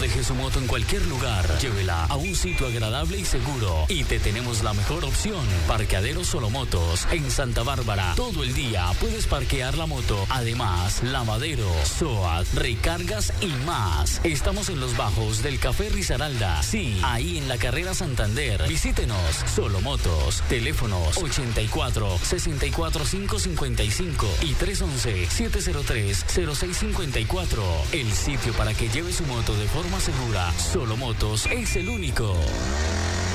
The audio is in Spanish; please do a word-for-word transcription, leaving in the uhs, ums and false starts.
deje su moto en cualquier lugar, llévela a un sitio agradable y seguro. Y te tenemos la mejor opción. Parqueadero Solomotos en Santa Bárbara. Todo el día puedes parquear la moto. Además, lavadero, SOAT, recargas y más. Estamos en los bajos del Café Risaralda. Sí, ahí en la carrera Santander. Visítenos. Solomotos. Teléfonos ochenta y cuatro, sesenta y cuatro, quinientos cincuenta y cinco y tres once, siete cero tres, cero seis cincuenta y cuatro. El sitio para que lleve su moto de forma segura. Solomotos es el único.